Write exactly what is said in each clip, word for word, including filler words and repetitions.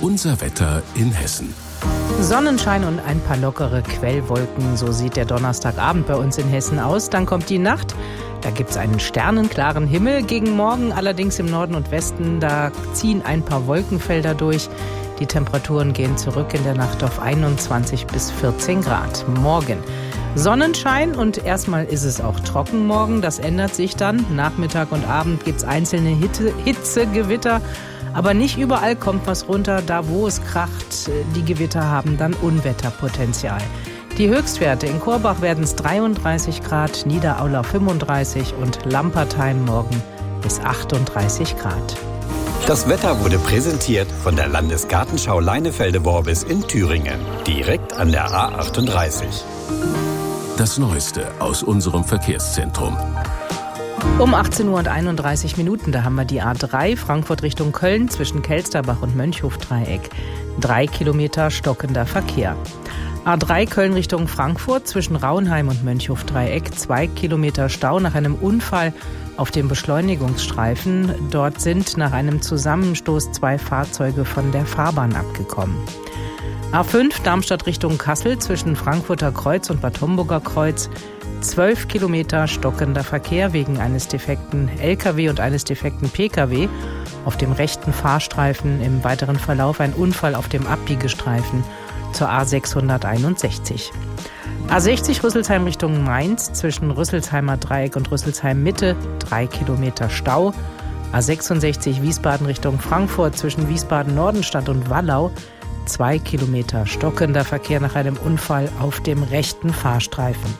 Unser Wetter in Hessen. Sonnenschein und ein paar lockere Quellwolken, so sieht der Donnerstagabend bei uns in Hessen aus. Dann kommt die Nacht, da gibt es einen sternenklaren Himmel. Gegen Morgen allerdings im Norden und Westen, da ziehen ein paar Wolkenfelder durch. Die Temperaturen gehen zurück in der Nacht auf einundzwanzig bis vierzehn Grad. Morgen Sonnenschein und erstmal ist es auch trocken morgen. Das ändert sich dann. Nachmittag und Abend gibt es einzelne Hitze, Hitzegewitter. Aber nicht überall kommt was runter. Da, wo es kracht, die Gewitter haben dann Unwetterpotenzial. Die Höchstwerte in Korbach werden es dreiunddreißig Grad, Niederaula fünfunddreißig und Lampertheim morgen bis achtunddreißig Grad. Das Wetter wurde präsentiert von der Landesgartenschau Leinefelde-Worbis in Thüringen, direkt an der A achtunddreißig. Das Neueste aus unserem Verkehrszentrum. Um achtzehn Uhr und einunddreißig Minuten, da haben wir die A drei, Frankfurt Richtung Köln, zwischen Kelsterbach und Mönchhof-Dreieck. Drei Kilometer stockender Verkehr. A drei Köln Richtung Frankfurt, zwischen Rauenheim und Mönchhof-Dreieck. Zwei Kilometer Stau nach einem Unfall auf dem Beschleunigungsstreifen. Dort sind nach einem Zusammenstoß zwei Fahrzeuge von der Fahrbahn abgekommen. A fünf Darmstadt Richtung Kassel, zwischen Frankfurter Kreuz und Bad Homburger Kreuz. Zwölf Kilometer stockender Verkehr wegen eines defekten L K W und eines defekten P K W. Auf dem rechten Fahrstreifen im weiteren Verlauf ein Unfall auf dem Abbiegestreifen zur A sechshunderteinundsechzig. A sechzig Rüsselsheim Richtung Mainz, zwischen Rüsselsheimer Dreieck und Rüsselsheim Mitte, drei Kilometer Stau. A sechsundsechzig Wiesbaden Richtung Frankfurt, zwischen Wiesbaden Nordenstadt und Wallau, zwei Kilometer stockender Verkehr nach einem Unfall auf dem rechten Fahrstreifen.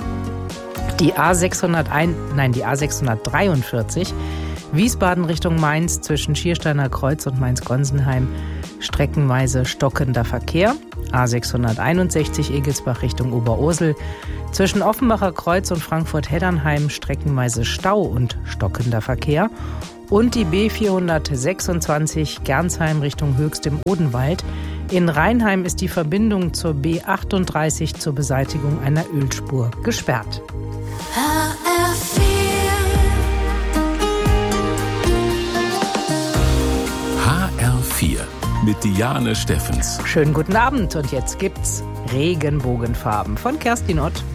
Die A sechshunderteins, nein, die A sechshundertdreiundvierzig, Wiesbaden Richtung Mainz, zwischen Schiersteiner Kreuz und Mainz-Gonsenheim, streckenweise stockender Verkehr. A sechshunderteinundsechzig Egelsbach Richtung Oberursel, zwischen Offenbacher Kreuz und Frankfurt-Heddernheim, streckenweise Stau und stockender Verkehr. Und die B vierhundertsechsundzwanzig Gernsheim Richtung Höchst im Odenwald. In Rheinheim ist die Verbindung zur B achtunddreißig zur Beseitigung einer Ölspur gesperrt. H R vier H R vier mit Diane Steffens. Schönen guten Abend und jetzt gibt's Regenbogenfarben von Kerstin Ott.